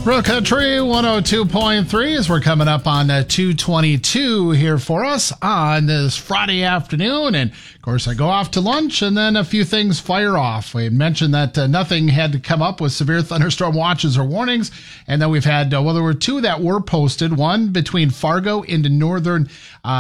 Brook Country 102.3 as we're coming up on 222 here for us on this Friday afternoon. And of course, I go off to lunch and then a few things fire off. We mentioned that nothing had to come up with severe thunderstorm watches or warnings. And then we've had, there were two that were posted, one between Fargo into northern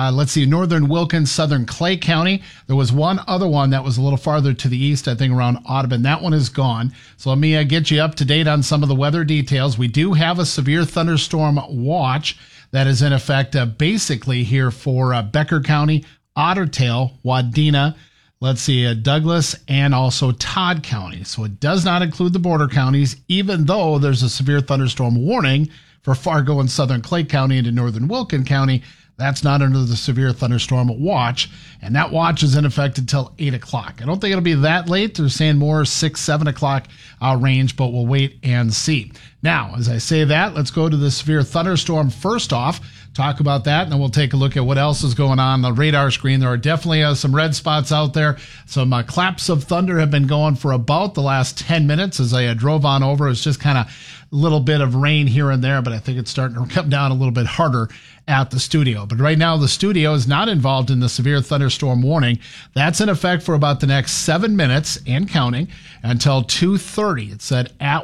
Wilkins, southern Clay County. There was one other one that was a little farther to the east, I think around Audubon. That one is gone. So let me get you up to date on some of the weather details. We do have a severe thunderstorm watch that is in effect basically here for Becker County, Otter Tail, Wadena, Douglas, and also Todd County. So it does not include the border counties, even though there's a severe thunderstorm warning for Fargo and southern Clay County into northern Wilkin County. That's not under the severe thunderstorm watch, and that watch is in effect until 8 o'clock. I don't think it'll be that late. They're saying more 6, 7 o'clock range, but we'll wait and see. Now, as I say that, let's go to the severe thunderstorm first off, talk about that, and then we'll take a look at what else is going on the radar screen. There are definitely some red spots out there. Some claps of thunder have been going for about the last 10 minutes as I drove on over. It's just kind of a little bit of rain here and there, but I think it's starting to come down a little bit harder at the studio. But right now, the studio is not involved in the severe thunderstorm warning. That's in effect for about the next 7 minutes and counting until 2:30. It said at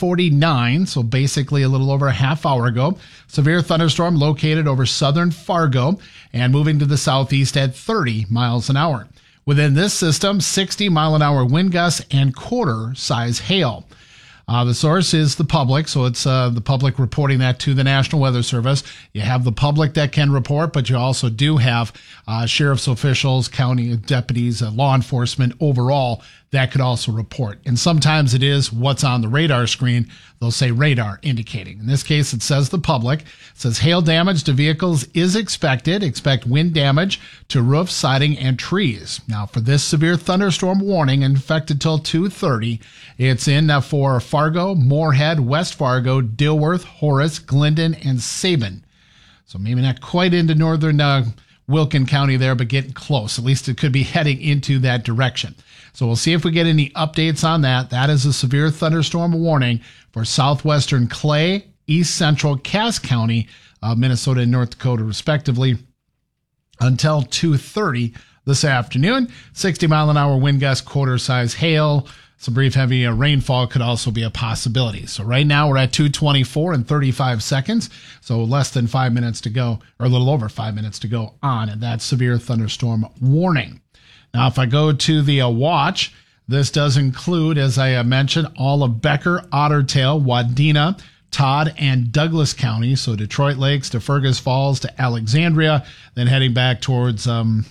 1:49, so basically a little over a half hour ago. Severe thunderstorm located over southern Fargo and moving to the southeast at 30 miles an hour. Within this system, 60-mile-an-hour wind gusts and quarter-size hail. The source is the public, so it's the public reporting that to the National Weather Service. You have the public that can report, but you also do have sheriff's officials, county deputies, law enforcement overall that could also report. And sometimes it is what's on the radar screen. They'll say radar indicating. In this case, it says the public. It says hail damage to vehicles is expected. Expect wind damage to roofs, siding, and trees. Now, for this severe thunderstorm warning, in effect until 2:30, it's in for Fargo, Moorhead, West Fargo, Dilworth, Horace, Glendon, and Sabin. So maybe not quite into northern Wilkin County there, but getting close. At least it could be heading into that direction. So we'll see if we get any updates on that. That is a severe thunderstorm warning for southwestern Clay, east central Cass County, Minnesota and North Dakota, respectively, until 2:30 this afternoon. 60-mile-an-hour wind gusts, quarter-size hail. Some brief heavy rainfall could also be a possibility. So right now we're at 2:24 and 35 seconds. So less than 5 minutes to go, or a little over 5 minutes to go on that severe thunderstorm warning. Now, if I go to the watch, this does include, as I mentioned, all of Becker, Otter Tail, Wadena, Todd, and Douglas County. So Detroit Lakes to Fergus Falls to Alexandria, then heading back towards, coming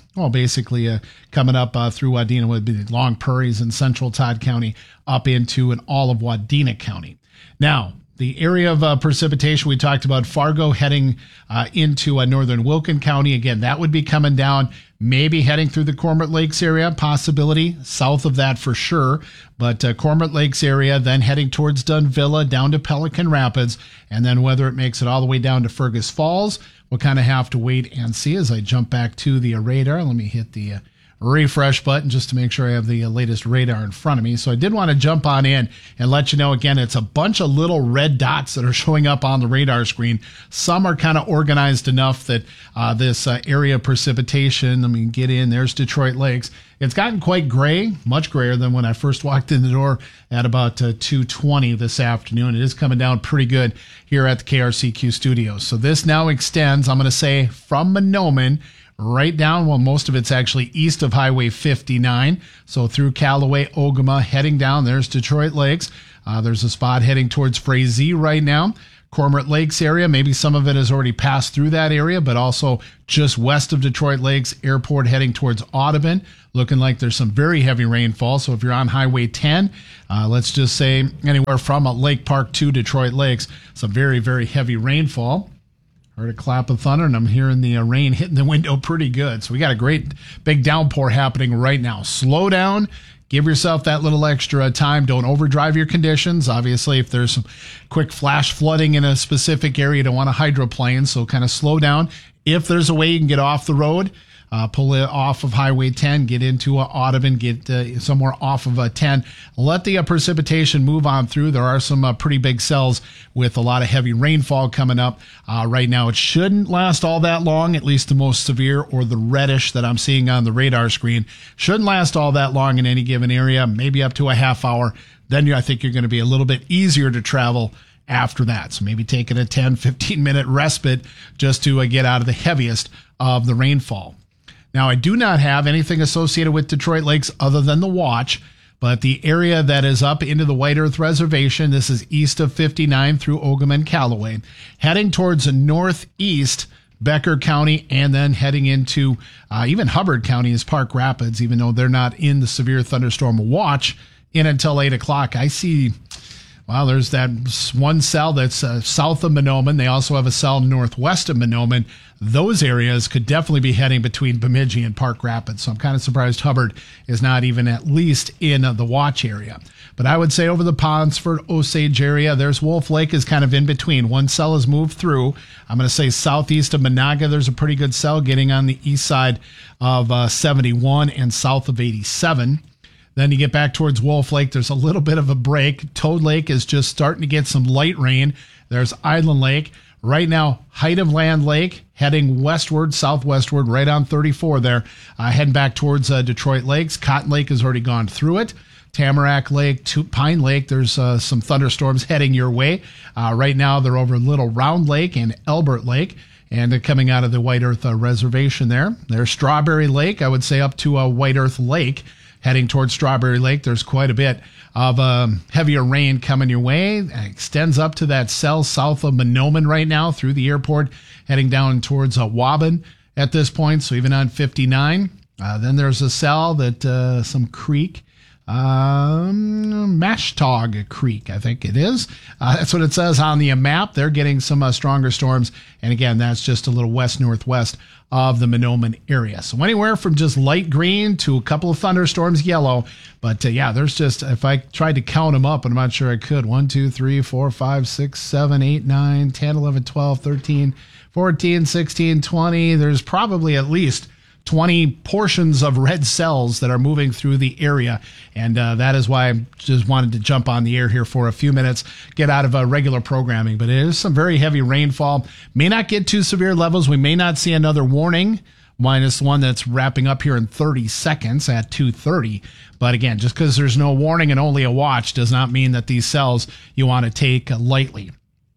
up through Wadena would be the Long Prairies in central Todd County up into and all of Wadena County. Now, the area of precipitation, we talked about Fargo heading into northern Wilkin County. Again, that would be coming down, maybe heading through the Cormorant Lakes area, possibility, south of that for sure. But Cormorant Lakes area, then heading towards Dunvilla, down to Pelican Rapids, and then whether it makes it all the way down to Fergus Falls, we'll kind of have to wait and see. As I jump back to the radar, let me hit the refresh button just to make sure I have the latest radar in front of me. So I did want to jump on in and let you know, again, it's a bunch of little red dots that are showing up on the radar screen. Some are kind of organized enough that this area of precipitation, let me get in, there's Detroit Lakes. It's gotten quite gray, much grayer than when I first walked in the door at about 2:20 this afternoon. It is coming down pretty good here at the KRCQ studios. So this now extends, I'm going to say, from Mahnomen right down, well, most of it's actually east of Highway 59. So through Callaway, Ogama, heading down, there's Detroit Lakes. There's a spot heading towards Frazee right now. Cormorant Lakes area, maybe some of it has already passed through that area, but also just west of Detroit Lakes Airport heading towards Audubon. Looking like there's some very heavy rainfall. So if you're on Highway 10, let's just say anywhere from Lake Park to Detroit Lakes, some very, very heavy rainfall. Heard a clap of thunder, and I'm hearing the rain hitting the window pretty good. So we got a great big downpour happening right now. Slow down. Give yourself that little extra time. Don't overdrive your conditions. Obviously, if there's some quick flash flooding in a specific area, you don't want to hydroplane, so kind of slow down. If there's a way you can get off the road, pull it off of Highway 10, get into Audubon, get somewhere off of 10. Let the precipitation move on through. There are some pretty big cells with a lot of heavy rainfall coming up. Right now, it shouldn't last all that long, at least the most severe or the reddish that I'm seeing on the radar screen. Shouldn't last all that long in any given area, maybe up to a half hour. Then I think you're going to be a little bit easier to travel after that. So maybe taking a 10, 15-minute respite just to get out of the heaviest of the rainfall. Now, I do not have anything associated with Detroit Lakes other than the watch, but the area that is up into the White Earth Reservation, this is east of 59 through Ogham and Callaway, heading towards the northeast, Becker County, and then heading into even Hubbard County is Park Rapids, even though they're not in the severe thunderstorm watch in until 8 o'clock. I see, well, there's that one cell that's south of Mahnomen. They also have a cell northwest of Mahnomen. Those areas could definitely be heading between Bemidji and Park Rapids. So I'm kind of surprised Hubbard is not even at least in the watch area. But I would say over the Ponsford, Osage area, there's Wolf Lake is kind of in between. One cell has moved through. I'm going to say southeast of Monaga, there's a pretty good cell getting on the east side of 71 and south of 87. Then you get back towards Wolf Lake, there's a little bit of a break. Toad Lake is just starting to get some light rain. There's Island Lake. Right now, Height of Land Lake heading westward, southwestward, right on 34 there, heading back towards Detroit Lakes. Cotton Lake has already gone through it. Tamarack Lake, Pine Lake, there's some thunderstorms heading your way. Right now, they're over Little Round Lake and Elbert Lake, and coming out of the White Earth Reservation there. There's Strawberry Lake, I would say up to White Earth Lake. Heading towards Strawberry Lake, there's quite a bit of heavier rain coming your way. It extends up to that cell south of Mahnomen right now through the airport, heading down towards Waban at this point, so even on 59. Then there's a cell that some creek, Mashtog Creek, I think it is. That's what it says on the map. They're getting some stronger storms, and again, that's just a little west-northwest of the Mahnomen area. So anywhere from just light green to a couple of thunderstorms yellow. But yeah, there's just, if I tried to count them up, and I'm not sure I could, 1, 2, 3, 4, 5, 6, 7, 8, 9, 10, 11, 12, 13, 14, 16, 20. There's probably at least 20 portions of red cells that are moving through the area. And that is why I just wanted to jump on the air here for a few minutes, get out of regular programming. But it is some very heavy rainfall. May not get to severe levels. We may not see another warning, minus one that's wrapping up here in 30 seconds at 2:30. But again, just because there's no warning and only a watch does not mean that these cells you want to take lightly.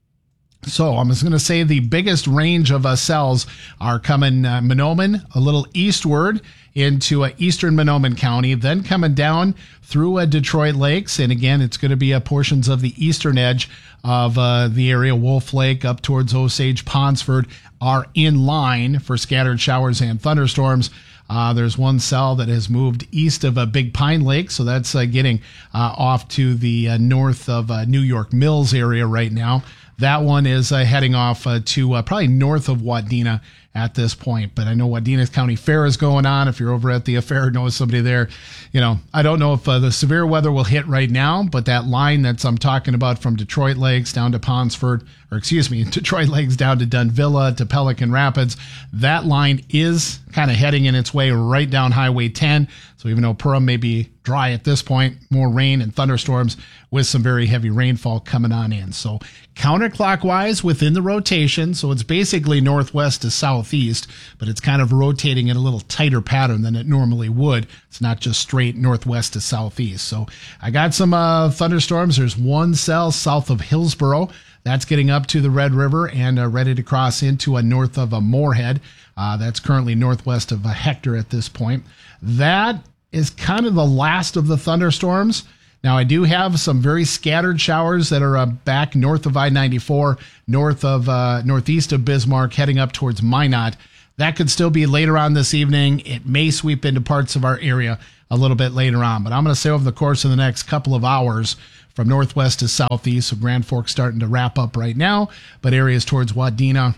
So I'm just going to say the biggest range of cells are coming Mahnomen, a little eastward into eastern Mahnomen County, then coming down through Detroit Lakes. And again, it's going to be portions of the eastern edge of the area. Wolf Lake up towards Osage, Ponsford are in line for scattered showers and thunderstorms. There's one cell that has moved east of Big Pine Lake, so that's getting off to the north of New York Mills area right now. That one is heading off to probably north of Wadena at this point. But I know Wadena County Fair is going on. If you're over at the fair, know somebody there. You know, I don't know if the severe weather will hit right now, but that line I'm talking about from Detroit Lakes down to Ponsford, Detroit Lakes down to Dunvilla to Pelican Rapids, that line is kind of heading in its way right down Highway 10. So even though Perham may be dry at this point, more rain and thunderstorms with some very heavy rainfall coming on in. So counterclockwise within the rotation. So it's basically northwest to southeast, but it's kind of rotating in a little tighter pattern than it normally would. It's not just straight northwest to southeast. So I got some thunderstorms. There's one cell south of Hillsboro. That's getting up to the Red River and ready to cross into north of Moorhead. That's currently northwest of Hector at this point. That is kind of the last of the thunderstorms. Now, I do have some very scattered showers that are back north of I-94, northeast of Bismarck, heading up towards Minot. That could still be later on this evening. It may sweep into parts of our area a little bit later on. But I'm going to say over the course of the next couple of hours, from northwest to southeast, so Grand Forks starting to wrap up right now, but areas towards Wadena,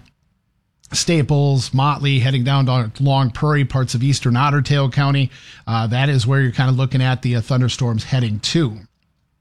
Staples, Motley, heading down to Long Prairie, parts of eastern Otter Tail County. That is where you're kind of looking at the thunderstorms heading to.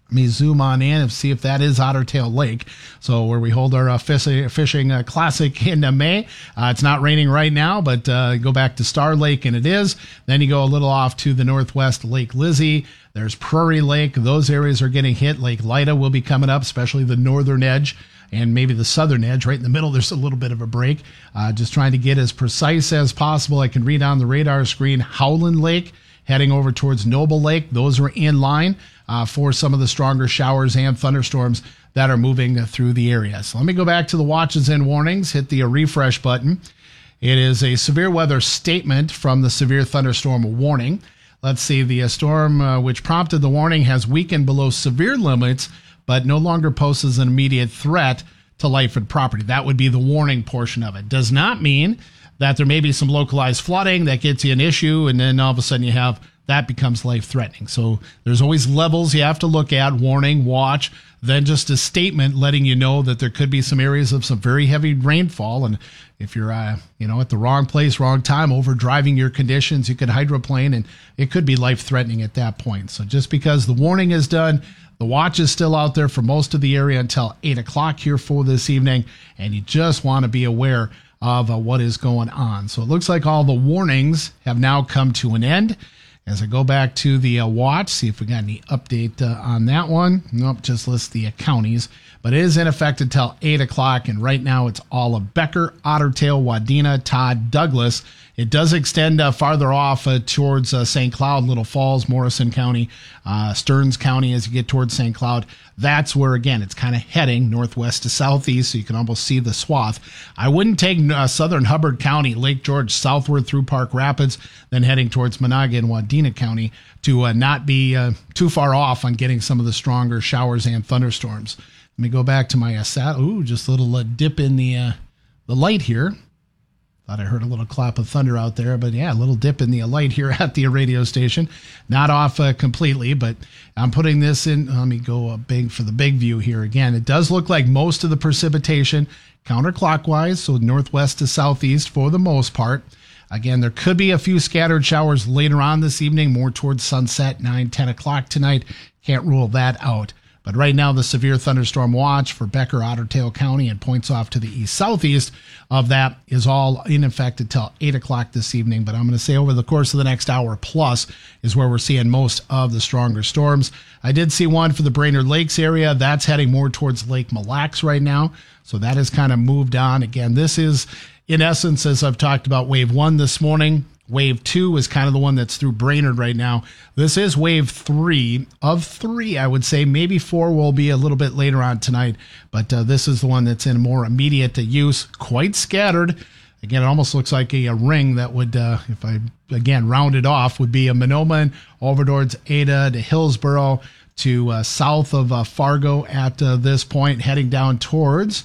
Let me zoom on in and see if that is Otter Tail Lake. So where we hold our fishing classic in May. It's not raining right now, but go back to Star Lake and it is. Then you go a little off to the northwest, Lake Lizzie. There's Prairie Lake. Those areas are getting hit. Lake Lida will be coming up, especially the northern edge and maybe the southern edge. Right in the middle, there's a little bit of a break. Just trying to get as precise as possible. I can read on the radar screen Howland Lake heading over towards Noble Lake. Those are in line for some of the stronger showers and thunderstorms that are moving through the area. So let me go back to the watches and warnings, hit the refresh button. It is a severe weather statement from the severe thunderstorm warning. Let's see, the storm which prompted the warning has weakened below severe limits, but no longer poses an immediate threat to life and property. That would be the warning portion of it. Does not mean that there may be some localized flooding that gets you an issue, and then all of a sudden you have that becomes life-threatening. So there's always levels you have to look at, warning, watch, then just a statement letting you know that there could be some areas of some very heavy rainfall. And if you're, at the wrong place, wrong time, overdriving your conditions, you could hydroplane, and it could be life-threatening at that point. So just because the warning is done, the watch is still out there for most of the area until 8 o'clock here for this evening, and you just want to be aware of what is going on. So it looks like all the warnings have now come to an end. As I go back to the watch, see if we got any update on that one. Nope, just lists the counties. But it is in effect until 8 o'clock, and right now it's all of Becker, Otter Tail, Wadena, Todd, Douglas. It does extend farther off towards St. Cloud, Little Falls, Morrison County, Stearns County as you get towards St. Cloud. That's where, again, it's kind of heading northwest to southeast, so you can almost see the swath. I wouldn't take southern Hubbard County, Lake George, southward through Park Rapids, then heading towards Monaga and Wadena County to not be too far off on getting some of the stronger showers and thunderstorms. Let me go back to my just a little dip in the light here. Thought I heard a little clap of thunder out there, but yeah, a little dip in the light here at the radio station. Not off completely, but I'm putting this in. Let me go big for the big view here again. It does look like most of the precipitation counterclockwise, so northwest to southeast for the most part. Again, there could be a few scattered showers later on this evening, more towards sunset, 9, 10 o'clock tonight. Can't rule that out. But right now, the severe thunderstorm watch for Becker, Otter Tail County, and points off to the east-southeast of that is all in effect until 8 o'clock this evening. But I'm going to say over the course of the next hour plus is where we're seeing most of the stronger storms. I did see one for the Brainerd Lakes area. That's heading more towards Lake Mille Lacs right now. So that has kind of moved on. Again, this is, in essence, as I've talked about wave 1 this morning. Wave 2 is kind of the one that's through Brainerd right now. This is wave 3 of 3, I would say. Maybe 4 will be a little bit later on tonight, but this is the one that's in more immediate use. Quite scattered. Again, it almost looks like a ring that would, if I, again, round it off, would be a Monoman over towards Ada to Hillsboro to south of Fargo at this point, heading down towards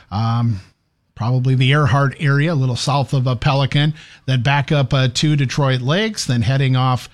probably the Earhart area, a little south of Pelican, then back up to Detroit Lakes, then heading off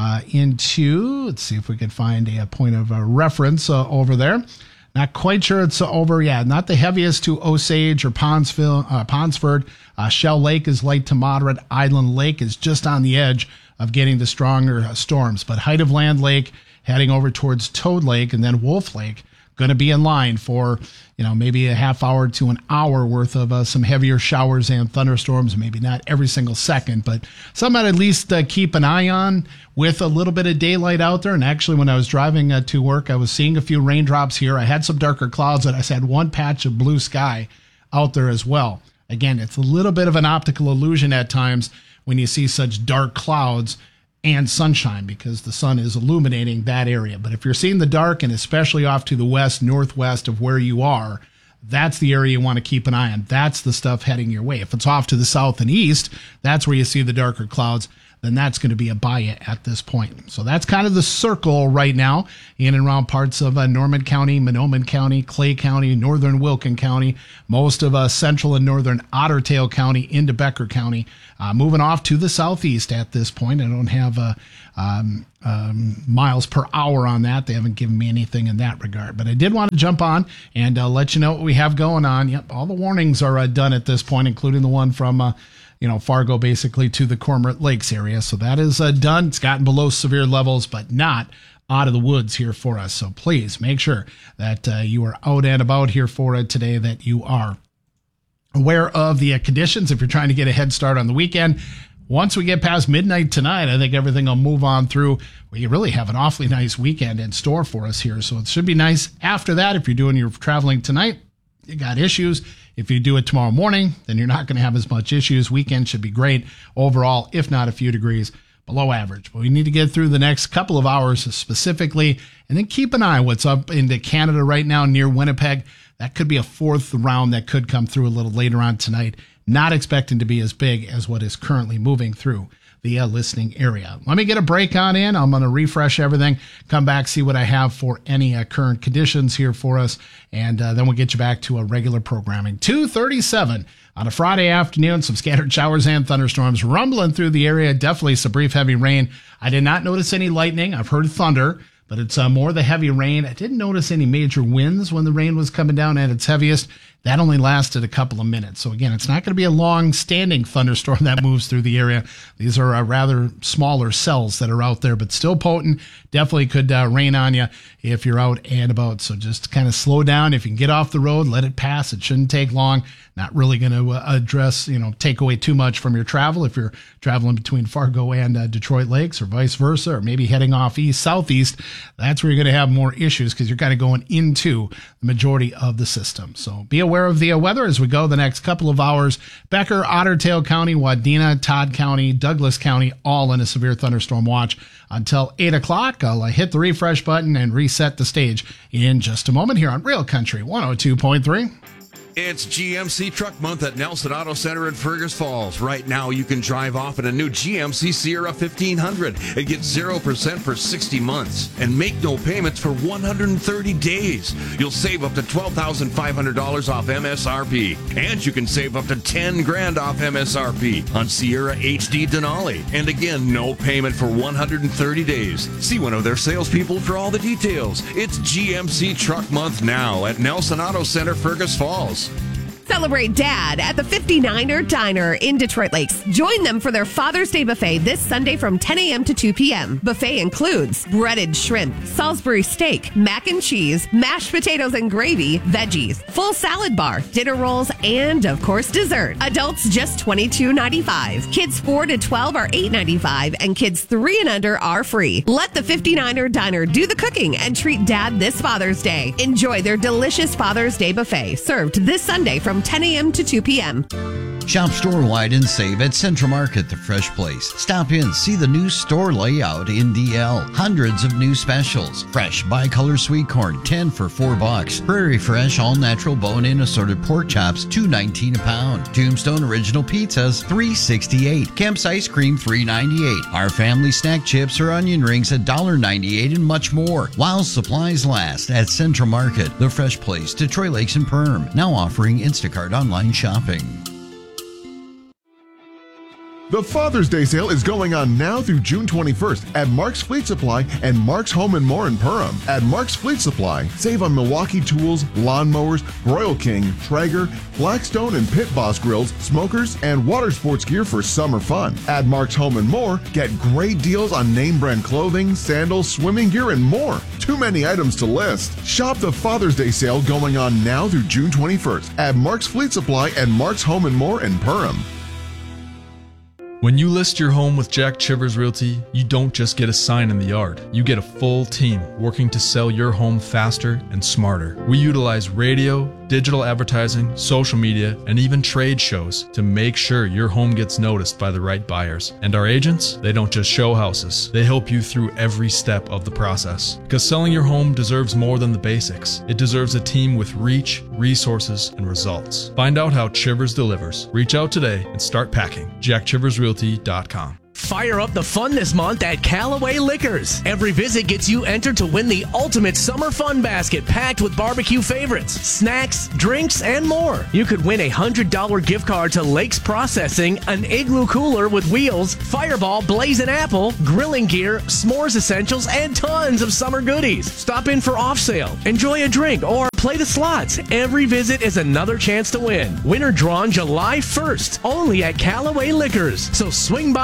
into, let's see if we can find a point of reference over there. Not quite sure it's over, not the heaviest to Osage or Ponsford. Shell Lake is light to moderate. Island Lake is just on the edge of getting the stronger storms. But Height of Land Lake heading over towards Toad Lake, and then Wolf Lake going to be in line for, maybe a half hour to an hour worth of some heavier showers and thunderstorms. Maybe not every single second, but some I'd at least keep an eye on with a little bit of daylight out there. And actually, when I was driving to work, I was seeing a few raindrops here. I had some darker clouds, and I had one patch of blue sky out there as well. Again, it's a little bit of an optical illusion at times when you see such dark clouds and sunshine, because the sun is illuminating that area. But if you're seeing the dark, and especially off to the west, northwest of where you are, that's the area you want to keep an eye on. That's the stuff heading your way. If it's off to the south and east, that's where you see the darker clouds. Then that's going to be a buy at this point. So that's kind of the circle right now in and around parts of Norman County, Monoman County, Clay County, northern Wilkin County, most of central and northern Otter Tail County into Becker County. Moving off to the southeast at this point. I don't have miles per hour on that. They haven't given me anything in that regard. But I did want to jump on and let you know what we have going on. Yep, all the warnings are done at this point, including the one from Fargo basically to the Cormorant Lakes area. So that is done. It's gotten below severe levels, but not out of the woods here for us. So please make sure that you are out and about here for it today, that you are aware of the conditions if you're trying to get a head start on the weekend. Once we get past midnight tonight, I think everything will move on through. We really have an awfully nice weekend in store for us here. So it should be nice after that. If you're doing your traveling tonight, you got issues. If you do it tomorrow morning, then you're not going to have as much issues. Weekend should be great overall, if not a few degrees below average. But we need to get through the next couple of hours specifically, and then keep an eye on what's up into Canada right now near Winnipeg. That could be a fourth round that could come through a little later on tonight. Not expecting to be as big as what is currently moving through the listening area. Let me get a break on in. I'm going to refresh everything, come back, see what I have for any current conditions here for us, and then we'll get you back to a regular programming. 2:37 on a Friday afternoon, some scattered showers and thunderstorms rumbling through the area. Definitely some brief heavy rain. I did not notice any lightning. I've heard thunder, but it's more the heavy rain. I didn't notice any major winds when the rain was coming down at its heaviest. That only lasted a couple of minutes. So again, it's not going to be a long-standing thunderstorm that moves through the area. These are rather smaller cells that are out there, but still potent. Definitely could rain on you if you're out and about. So just kind of slow down. If you can get off the road, let it pass. It shouldn't take long. Not really going to take away too much from your travel if you're traveling between Fargo and Detroit Lakes or vice versa, or maybe heading off southeast. That's where you're going to have more issues because you're kind of going into the majority of the system. So be aware of the weather as we go the next couple of hours. Becker, Otter Tail County, Wadena, Todd County, Douglas County, all in a severe thunderstorm watch until 8 o'clock. I'll hit the refresh button and reset the stage in just a moment here on Real Country 102.3. It's GMC Truck Month at Nelson Auto Center in Fergus Falls. Right now, you can drive off in a new GMC Sierra 1500 and get 0% for 60 months and make no payments for 130 days. You'll save up to $12,500 off MSRP, and you can save up to $10,000 off MSRP on Sierra HD Denali. And again, no payment for 130 days. See one of their salespeople for all the details. It's GMC Truck Month now at Nelson Auto Center, Fergus Falls. Celebrate Dad at the 59er Diner in Detroit Lakes. Join them for their Father's Day buffet this Sunday from 10 a.m. to 2 p.m. Buffet includes breaded shrimp, Salisbury steak, mac and cheese, mashed potatoes and gravy, veggies, full salad bar, dinner rolls, and, of course, dessert. Adults just $22.95. Kids 4 to 12 are $8.95, and kids 3 and under are free. Let the 59er Diner do the cooking and treat Dad this Father's Day. Enjoy their delicious Father's Day buffet, served this Sunday from 10 a.m. to 2 p.m. Shop store-wide and save at Central Market, the fresh place. Stop in, see the new store layout in DL. Hundreds of new specials. Fresh bicolor sweet corn, 10 for $4. Prairie Fresh all-natural bone-in assorted pork chops, $2.19 a pound. Tombstone original pizzas, $3.68. Kemp's ice cream, $3.98. Our family snack chips or onion rings, $1.98, and much more. While supplies last at Central Market, the fresh place, Detroit Lakes and Perm. Now offering Instacart online shopping. The Father's Day sale is going on now through June 21st at Mark's Fleet Supply and Mark's Home and More in Perham. At Mark's Fleet Supply, save on Milwaukee tools, lawnmowers, Royal King, Traeger, Blackstone and Pit Boss grills, smokers, and water sports gear for summer fun. At Mark's Home and More, get great deals on name brand clothing, sandals, swimming gear, and more. Too many items to list. Shop the Father's Day sale going on now through June 21st at Mark's Fleet Supply and Mark's Home and More in Perham. When you list your home with Jack Chivers Realty, you don't just get a sign in the yard. You get a full team working to sell your home faster and smarter. We utilize radio, digital advertising, social media, and even trade shows to make sure your home gets noticed by the right buyers. And our agents, they don't just show houses. They help you through every step of the process. Because selling your home deserves more than the basics. It deserves a team with reach, resources, and results. Find out how Chivers delivers. Reach out today and start packing. JackChiversRealty.com. Fire up the fun this month at Callaway Liquors. Every visit gets you entered to win the ultimate summer fun basket packed with barbecue favorites, snacks, drinks, and more. You could win a $100 gift card to Lakes Processing, an Igloo cooler with wheels, Fireball, Blazing Apple, grilling gear, s'mores essentials, and tons of summer goodies. Stop in for off sale, enjoy a drink, or play the slots. Every visit is another chance to win. Winner drawn July 1st, only at Callaway Liquors. So swing by and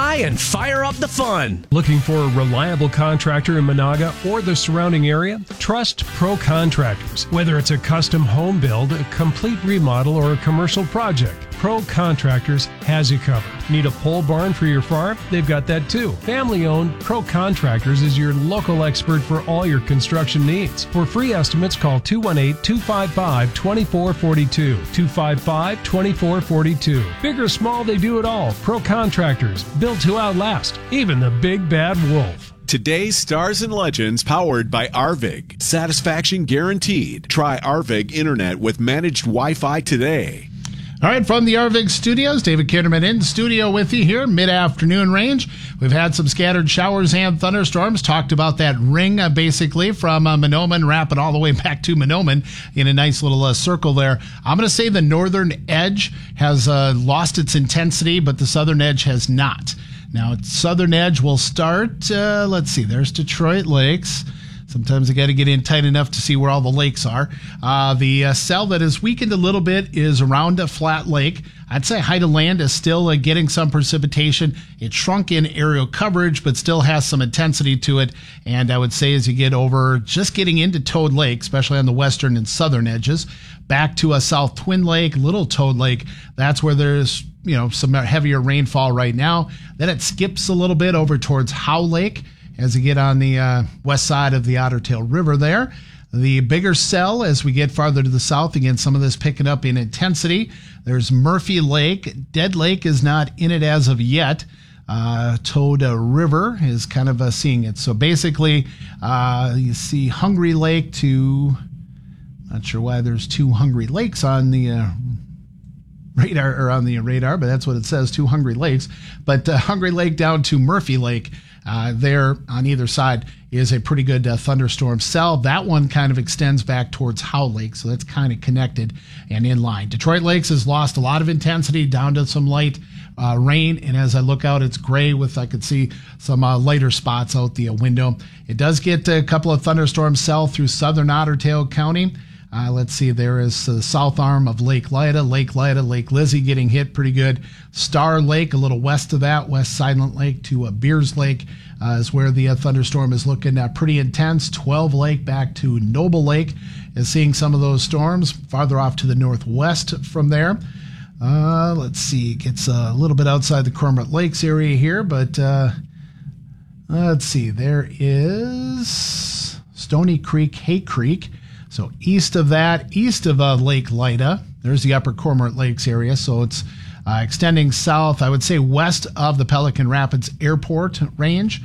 Fire up the fun. Looking for a reliable contractor in Monaga or the surrounding area? Trust Pro Contractors. Whether it's a custom home build, a complete remodel, or a commercial project, Pro Contractors has you covered. Need a pole barn for your farm? They've got that too. Family owned, Pro Contractors is your local expert for all your construction needs. For free estimates, call 218-255-2442. 255-2442. Big or small, they do it all. Pro Contractors, built to outlast, even the big bad wolf. Today's Stars and Legends powered by Arvig. Satisfaction guaranteed. Try Arvig Internet with managed Wi-Fi today. All right, from the Arvig Studios, David Kinderman in studio with you here, mid-afternoon range. We've had some scattered showers and thunderstorms. Talked about that ring, basically, from Mahnomen, wrapping all the way back to Mahnomen in a nice little circle there. I'm going to say the northern edge has lost its intensity, but the southern edge has not. Now, southern edge will start, let's see, there's Detroit Lakes. Sometimes I got to get in tight enough to see where all the lakes are. The cell that has weakened a little bit is around a Flat Lake. I'd say Height of Land is still getting some precipitation. It shrunk in aerial coverage, but still has some intensity to it. And I would say as you get over, just getting into Toad Lake, especially on the western and southern edges, back to a South Twin Lake, Little Toad Lake, that's where there's some heavier rainfall right now. Then it skips a little bit over towards Howe Lake as you get on the west side of the Otter Tail River there. The bigger cell, as we get farther to the south, again, some of this picking up in intensity. There's Murphy Lake. Dead Lake is not in it as of yet. Toad River is kind of seeing it. So basically, you see Hungry Lake to, not sure why there's two Hungry Lakes on the radar, but that's what it says, two Hungry Lakes. But Hungry Lake down to Murphy Lake, there on either side is a pretty good thunderstorm cell. That one kind of extends back towards Howe Lake, so that's kind of connected and in line. Detroit Lakes has lost a lot of intensity down to some light rain, and as I look out, it's gray with, I could see some lighter spots out the window. It does get a couple of thunderstorm cell through southern Otter Tail County. Let's see, there is the south arm of Lake Lyda, Lake Lizzie getting hit pretty good. Star Lake, a little west of that, West Silent Lake to Beers Lake is where the thunderstorm is looking pretty intense. 12 Lake back to Noble Lake is seeing some of those storms. Farther off to the northwest from there. Let's see, it gets a little bit outside the Cormorant Lakes area here, but let's see, there is Stony Creek, Hay Creek. So east of that, east of Lake Lyda, there's the upper Cormorant Lakes area. So it's extending south, I would say west of the Pelican Rapids Airport range,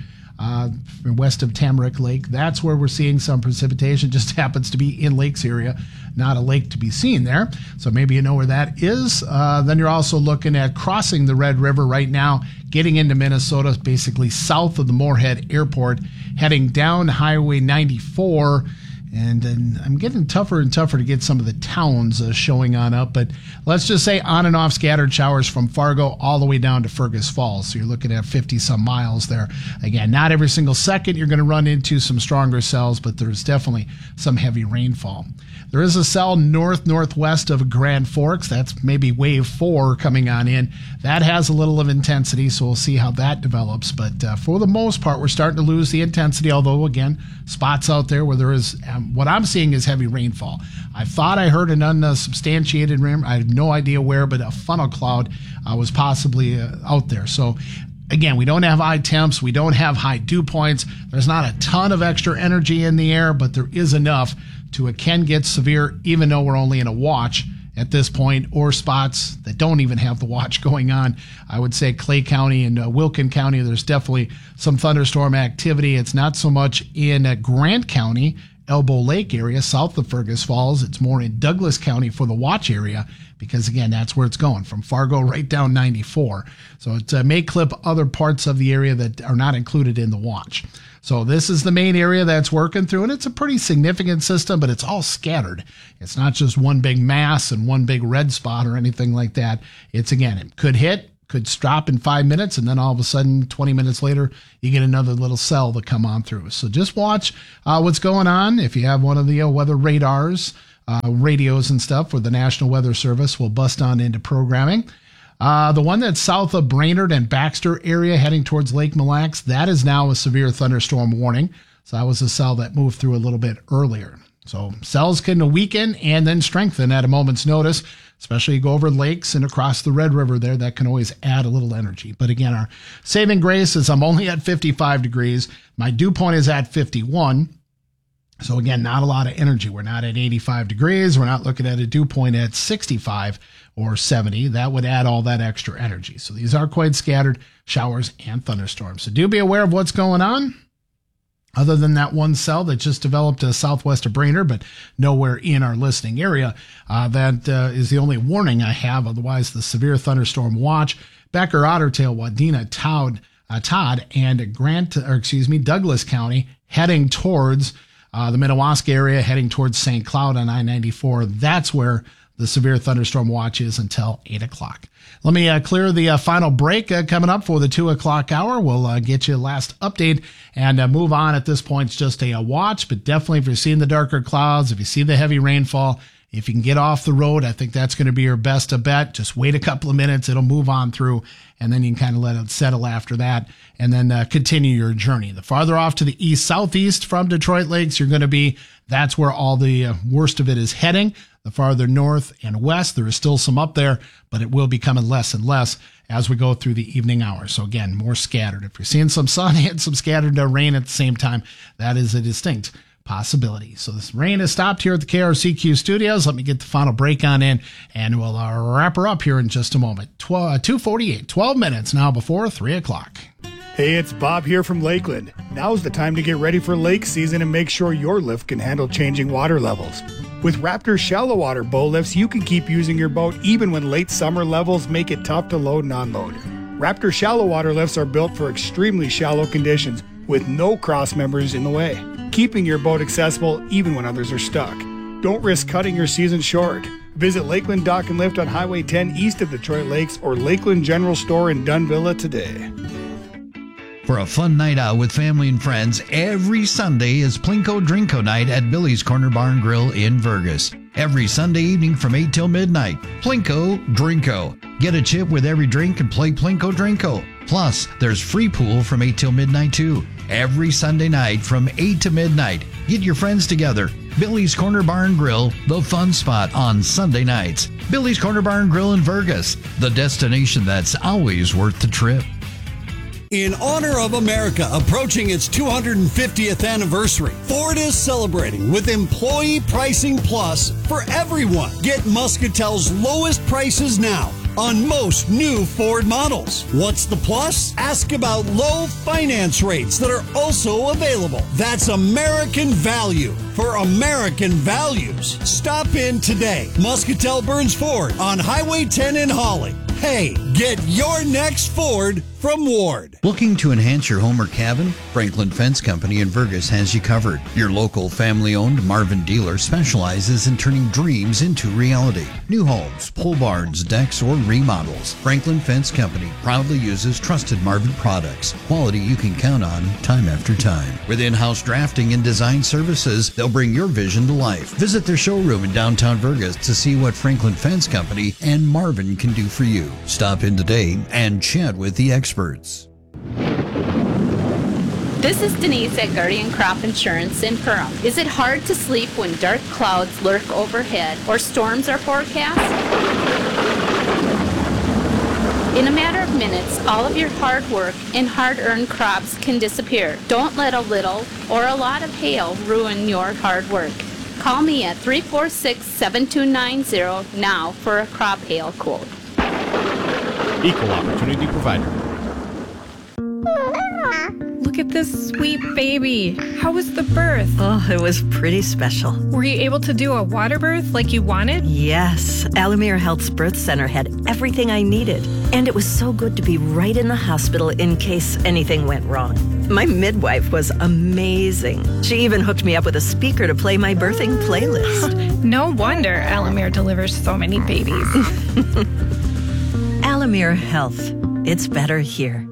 west of Tamarack Lake. That's where we're seeing some precipitation. Just happens to be in Lakes area, not a lake to be seen there. So maybe you know where that is. Then you're also looking at crossing the Red River right now, getting into Minnesota, basically south of the Moorhead Airport, heading down Highway 94. And I'm getting tougher and tougher to get some of the towns showing on up. But let's just say on and off scattered showers from Fargo all the way down to Fergus Falls. So you're looking at 50-some miles there. Again, not every single second you're going to run into some stronger cells, but there's definitely some heavy rainfall. There is a cell northwest of Grand Forks. That's maybe wave 4 coming on in. That has a little of intensity, so we'll see how that develops. But for the most part, we're starting to lose the intensity, although, again, spots out there where there is, what I'm seeing is heavy rainfall. I thought I heard an unsubstantiated rumor. I have no idea where, but a funnel cloud was possibly out there. So, again, we don't have high temps. We don't have high dew points. There's not a ton of extra energy in the air, but there is enough to it can get severe, even though we're only in a watch at this point, or spots that don't even have the watch going on. I would say Clay County and Wilkin County, there's definitely some thunderstorm activity. It's not so much in Grant County, Elbow Lake area, south of Fergus Falls. It's more in Douglas County for the watch area, because, again, that's where it's going, from Fargo right down 94. So it may clip other parts of the area that are not included in the watch. So this is the main area that's working through, and it's a pretty significant system, but it's all scattered. It's not just one big mass and one big red spot or anything like that. It's, again, it could hit, could stop in 5 minutes, and then all of a sudden, 20 minutes later, you get another little cell to come on through. So just watch what's going on. If you have one of the weather radars, radios and stuff, where the National Weather Service will bust on into programming. The one that's south of Brainerd and Baxter area heading towards Lake Mille Lacs, that is now a severe thunderstorm warning. So that was a cell that moved through a little bit earlier. So cells can weaken and then strengthen at a moment's notice, especially you go over lakes and across the Red River there. That can always add a little energy. But again, our saving grace is I'm only at 55 degrees. My dew point is at 51. So again, not a lot of energy. We're not at 85 degrees. We're not looking at a dew point at 65 or 70. That would add all that extra energy. So these are quite scattered showers and thunderstorms. So do be aware of what's going on. Other than that one cell that just developed southwest of Brainerd, but nowhere in our listening area, that is the only warning I have. Otherwise, the severe thunderstorm watch, Becker, Ottertail, Wadena, Todd, and Douglas County heading towards the Minnewaska area, heading towards St. Cloud on I-94. That's where the severe thunderstorm watch is until 8 o'clock. Let me clear the final break coming up for the 2 o'clock hour. We'll get you a last update and move on. At this point, it's just a watch, but definitely if you're seeing the darker clouds, if you see the heavy rainfall, if you can get off the road, I think that's going to be your best bet. Just wait a couple of minutes. It'll move on through, and then you can kind of let it settle after that, and then continue your journey. The farther off to the east-southeast from Detroit Lakes you're going to be, that's where all the worst of it is heading. The farther north and west, there is still some up there, but it will be coming less and less as we go through the evening hours. So again, more scattered. If you're seeing some sun and some scattered rain at the same time, that is a distinct possibility. So this rain has stopped here at the KRCQ studios. Let me get the final break on in, and we'll wrap her up here in just a moment. 2:48, 12 minutes now before 3 o'clock. Hey, it's Bob here from Lakeland. Now's the time to get ready for lake season and make sure your lift can handle changing water levels. With Raptor shallow water bow lifts, you can keep using your boat even when late summer levels make it tough to load and unload. Raptor shallow water lifts are built for extremely shallow conditions with no cross members in the way, keeping your boat accessible even when others are stuck. Don't risk cutting your season short. Visit Lakeland Dock and Lift on Highway 10 east of Detroit Lakes or Lakeland General Store in Dunvilla today. For a fun night out with family and friends, every Sunday is Plinko Drinko Night at Billy's Corner Bar and Grill in Vergas. Every Sunday evening from 8 till midnight. Plinko Drinko. Get a chip with every drink and play Plinko Drinko. Plus, there's free pool from 8 till midnight too. Every Sunday night from 8 to midnight. Get your friends together. Billy's Corner Bar and Grill, the fun spot on Sunday nights. Billy's Corner Bar and Grill in Vergas, the destination that's always worth the trip. In honor of America approaching its 250th anniversary, Ford is celebrating with Employee Pricing Plus for everyone. Get Muscatel's lowest prices now on most new Ford models. What's the plus? Ask about low finance rates that are also available. That's American value for American values. Stop in today. Muscatel Burns Ford on Highway 10 in Holly. Hey, get your next Ford from Ward. Looking to enhance your home or cabin? Franklin Fence Company in Vergas has you covered. Your local family-owned Marvin dealer specializes in turning dreams into reality. New homes, pole barns, decks, or remodels. Franklin Fence Company proudly uses trusted Marvin products. Quality you can count on time after time. With in-house drafting and design services, they'll bring your vision to life. Visit their showroom in downtown Vergas to see what Franklin Fence Company and Marvin can do for you. Stop in today and chat with the experts. This is Denise at Guardian Crop Insurance in Perham. Is it hard to sleep when dark clouds lurk overhead or storms are forecast? In a matter of minutes, all of your hard work and hard-earned crops can disappear. Don't let a little or a lot of hail ruin your hard work. Call me at 346-7290 now for a crop hail quote. Equal Opportunity Provider. Look at this sweet baby. How was the birth? Oh, it was pretty special. Were you able to do a water birth like you wanted? Yes. Alamere Health's birth center had everything I needed. And it was so good to be right in the hospital in case anything went wrong. My midwife was amazing. She even hooked me up with a speaker to play my birthing playlist. No wonder Alamere delivers so many babies. Alamere Health. It's better here.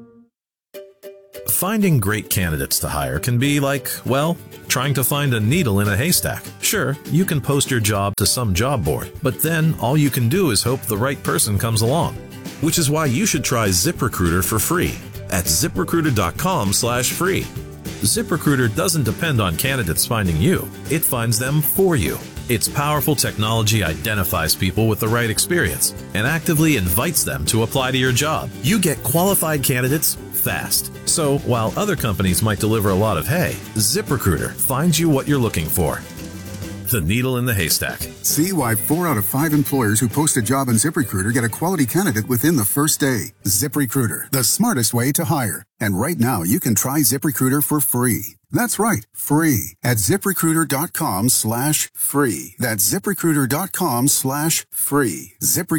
Finding great candidates to hire can be like, well, trying to find a needle in a haystack. Sure, you can post your job to some job board, but then all you can do is hope the right person comes along. which is why you should try ZipRecruiter for free at ZipRecruiter.com/free. ZipRecruiter doesn't depend on candidates finding you. It finds them for you. Its powerful technology identifies people with the right experience and actively invites them to apply to your job. You get qualified candidates fast. So while other companies might deliver a lot of hay, ZipRecruiter finds you what you're looking for. The needle in the haystack. See why 4 out of 5 employers who post a job on ZipRecruiter get a quality candidate within the first day. ZipRecruiter, the smartest way to hire. And right now, you can try ZipRecruiter for free. That's right, free at ZipRecruiter.com/free. That's ZipRecruiter.com/free.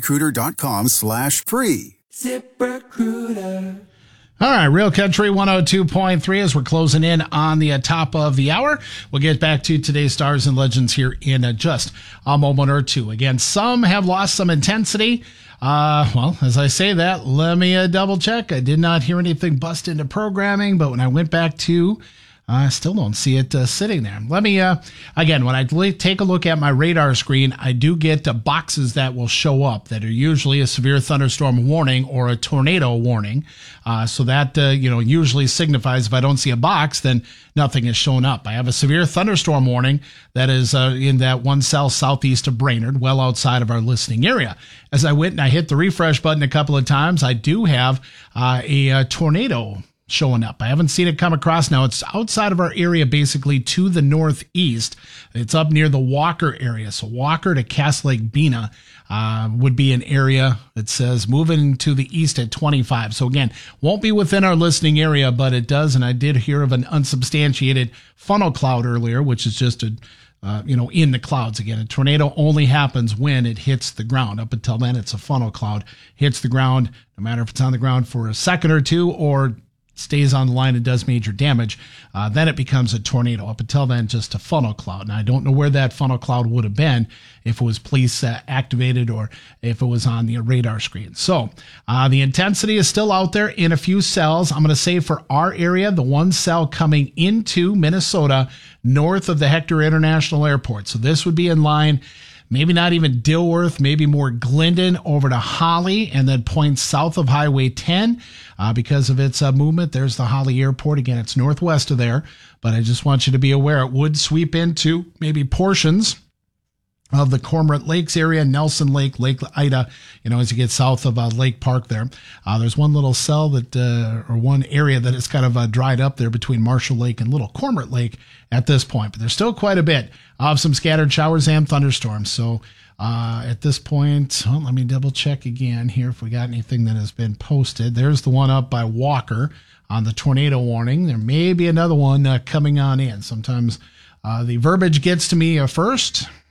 ZipRecruiter.com/free. ZipRecruiter. All right, Real Country 102.3 as we're closing in on the top of the hour. We'll get back to today's Stars and Legends here in just a moment or two. Again, some have lost some intensity. Well, as I say that, let me double check. I did not hear anything bust into programming, but when I went back to I still don't see it sitting there. Let me, again, when I take a look at my radar screen, I do get boxes that will show up that are usually a severe thunderstorm warning or a tornado warning. So that, usually signifies if I don't see a box, then nothing is showing up. I have a severe thunderstorm warning that is in that 1 cell southeast of Brainerd, well outside of our listening area. As I went and I hit the refresh button a couple of times, I do have a tornado showing up. I haven't seen it come across. Now it's outside of our area, basically to the northeast. It's up near the Walker area. So Walker to Cass Lake Bena would be an area that says moving to the east at 25. So again, won't be within our listening area, but it does. And I did hear of an unsubstantiated funnel cloud earlier, which is just in the clouds. Again, a tornado only happens when it hits the ground. Up until then, it's a funnel cloud. Hits the ground, no matter if it's on the ground for a second or two or stays on the line and does major damage, then it becomes a tornado. Up until then, just a funnel cloud. And I don't know where that funnel cloud would have been if it was police activated or if it was on the radar screen. So the intensity is still out there in a few cells. I'm going to say for our area, the 1 cell coming into Minnesota north of the Hector International Airport. So this would be in line, maybe not even Dilworth, maybe more Glendon over to Holly, and then points south of Highway 10 because of its movement. There's the Holly Airport. Again, it's northwest of there, but I just want you to be aware it would sweep into maybe portions of the Cormorant Lakes area, Nelson Lake, Lake Ida, as you get south of Lake Park there. There's one little cell that, or one area that is kind of dried up there between Marshall Lake and Little Cormorant Lake at this point. But there's still quite a bit of some scattered showers and thunderstorms. So at this point, let me double check again here if we got anything that has been posted. There's the one up by Walker on the tornado warning. There may be another one coming on in. Sometimes the verbiage gets to me first.